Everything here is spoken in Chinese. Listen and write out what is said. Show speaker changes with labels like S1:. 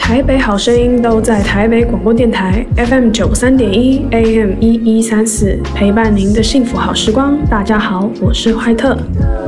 S1: 台北好声音都在台北广播电台 FM 93.1 AM 1134，陪伴您的幸福好时光。大家好，我是怀特。